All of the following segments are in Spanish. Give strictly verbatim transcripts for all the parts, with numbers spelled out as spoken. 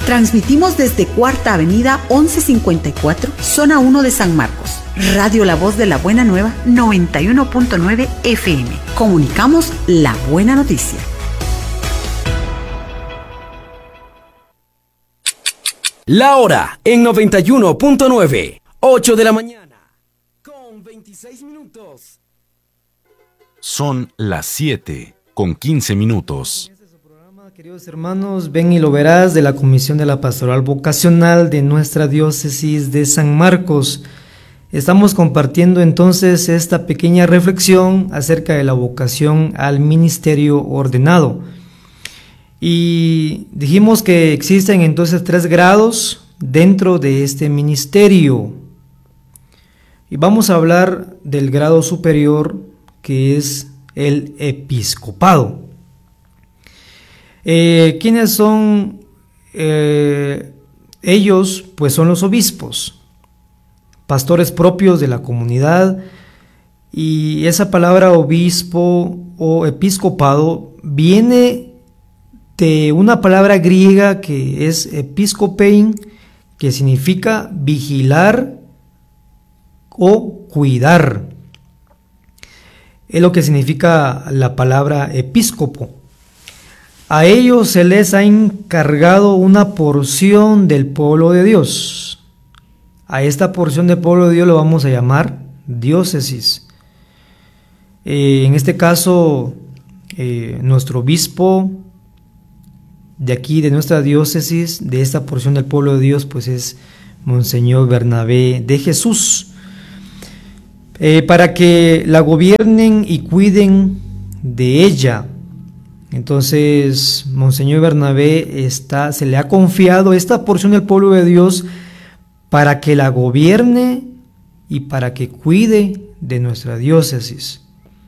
Transmitimos desde Cuarta Avenida once cincuenta y cuatro, Zona uno de San Marcos. Radio La Voz de la Buena Nueva, noventa y uno punto nueve F M. Comunicamos la buena noticia. La hora en noventa y uno punto nueve, ocho de la mañana, con veintiséis minutos. Son las siete con quince minutos. Queridos hermanos, ven y lo verás, de la Comisión de la Pastoral Vocacional de nuestra diócesis de San Marcos. Estamos compartiendo entonces esta pequeña reflexión acerca de la vocación al ministerio ordenado. Y dijimos que existen entonces tres grados dentro de este ministerio. Y vamos a hablar del grado superior, que es el episcopado. Eh, ¿Quiénes son eh, ellos? Pues son los obispos, pastores propios de la comunidad, y esa palabra obispo o episcopado viene de una palabra griega que es episkopein, que significa vigilar o cuidar. Es lo que significa la palabra episcopo. A ellos se les ha encargado una porción del pueblo de Dios. A esta porción del pueblo de Dios lo vamos a llamar diócesis. Eh, en este caso, eh, nuestro obispo de aquí, de nuestra diócesis, de esta porción del pueblo de Dios, pues es Monseñor Bernabé de Jesús. Eh, para que la gobiernen y cuiden de ella. Entonces, Monseñor Bernabé está, se le ha confiado esta porción del pueblo de Dios para que la gobierne y para que cuide de nuestra diócesis.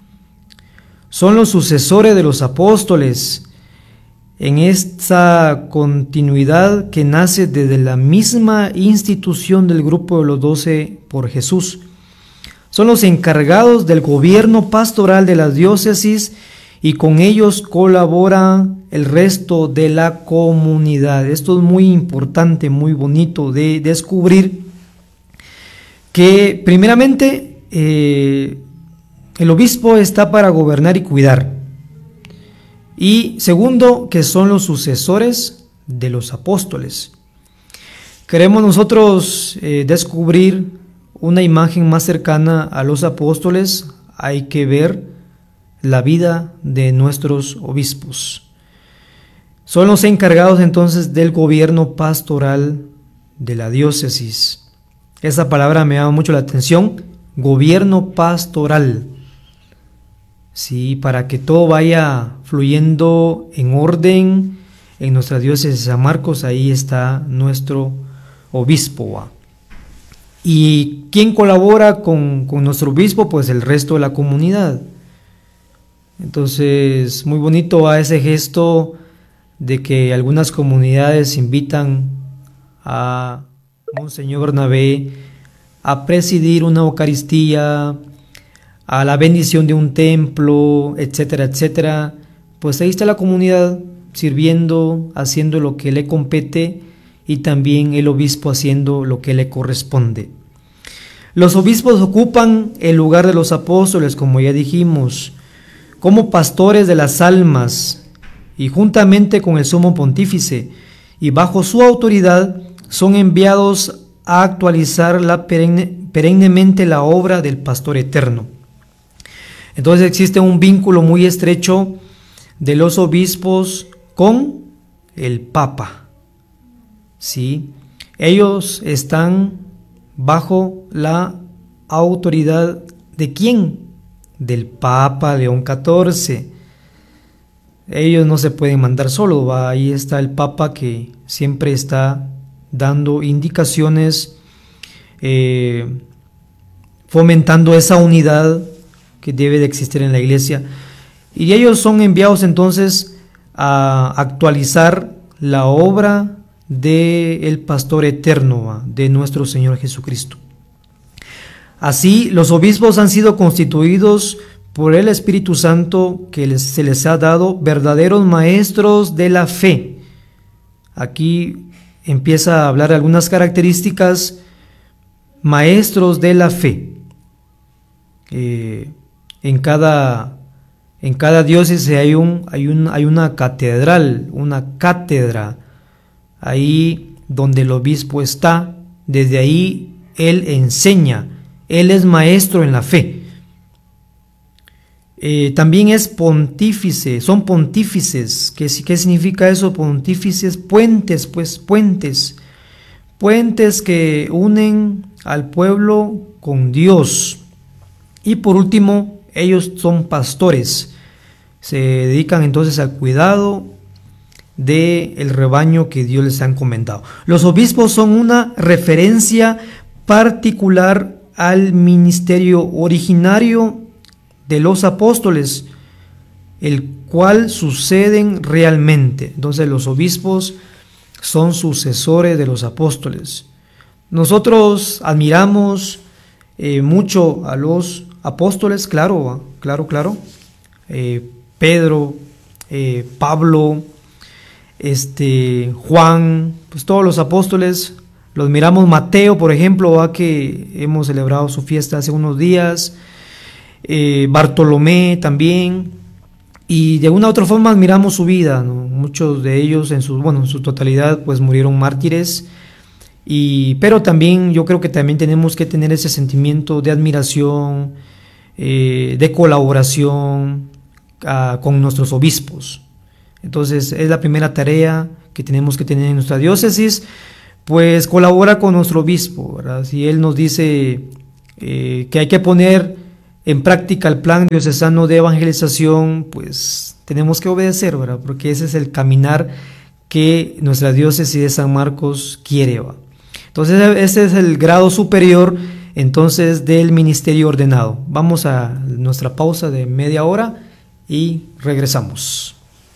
Son los sucesores de los apóstoles en esta continuidad que nace desde la misma institución del grupo de los doce por Jesús. Son los encargados del gobierno pastoral de las diócesis y con ellos colabora el resto de la comunidad. Esto es muy importante, muy bonito de descubrir, que primeramente eh, el obispo está para gobernar y cuidar, y segundo, que son los sucesores de los apóstoles. Queremos nosotros eh, descubrir una imagen más cercana a los apóstoles. Hay que ver la vida de nuestros obispos. Son los encargados entonces del gobierno pastoral de la diócesis. Esa palabra me llama mucho la atención, gobierno pastoral. Sí, para que todo vaya fluyendo en orden en nuestra diócesis de San Marcos, ahí está nuestro obispo. ¿va? ¿Y quién colabora con, con nuestro obispo? Pues el resto de la comunidad. Entonces, muy bonito a ese gesto de que algunas comunidades invitan a Monseñor Bernabé a presidir una Eucaristía, a la bendición de un templo, etcétera, etcétera. Pues ahí está la comunidad sirviendo, haciendo lo que le compete, y también el obispo haciendo lo que le corresponde. Los obispos ocupan el lugar de los apóstoles, como ya dijimos, como pastores de las almas, y juntamente con el sumo pontífice, y bajo su autoridad, son enviados a actualizar la perenne, perennemente la obra del pastor eterno. Entonces existe un vínculo muy estrecho de los obispos con el Papa. ¿Sí? Ellos están bajo la autoridad ¿de quién? Del Papa León catorce. Ellos no se pueden mandar solo, ¿va? Ahí está el Papa que siempre está dando indicaciones, eh, fomentando esa unidad que debe de existir en la iglesia, y ellos son enviados entonces a actualizar la obra del pastor eterno, ¿va? De nuestro Señor Jesucristo. Así, los obispos han sido constituidos por el Espíritu Santo, que les, se les ha dado verdaderos maestros de la fe. Aquí empieza a hablar de algunas características, maestros de la fe. Eh, en cada en cada diócesis hay un hay un hay una catedral, una cátedra ahí donde el obispo está. Desde ahí él enseña, él es maestro en la fe. Eh, también es pontífice, son pontífices. ¿Qué, ¿Qué significa eso? Pontífices, puentes, pues puentes, puentes que unen al pueblo con Dios. Y por último, ellos son pastores, se dedican entonces al cuidado del rebaño que Dios les ha encomendado. Los obispos son una referencia particular al ministerio originario de los apóstoles, el cual suceden realmente. Entonces los obispos son sucesores de los apóstoles. Nosotros admiramos eh, mucho a los apóstoles, claro, claro, claro. Eh, Pedro, eh, Pablo, este, Juan, pues todos los apóstoles, los miramos. Mateo, por ejemplo, ¿va? Que hemos celebrado su fiesta hace unos días. Eh, Bartolomé también, y de una u otra forma admiramos su vida, ¿no? Muchos de ellos en su, bueno, en su totalidad pues murieron mártires, y, pero también yo creo que también tenemos que tener ese sentimiento de admiración, eh, de colaboración uh, con nuestros obispos. Entonces es la primera tarea que tenemos que tener en nuestra diócesis, pues colabora con nuestro obispo, ¿verdad? Si él nos dice eh, que hay que poner en práctica el plan diocesano de evangelización, pues tenemos que obedecer, ¿verdad? Porque ese es el caminar que nuestra diócesis de San Marcos quiere, ¿va? Entonces ese es el grado superior entonces del ministerio ordenado. Vamos a nuestra pausa de media hora y regresamos.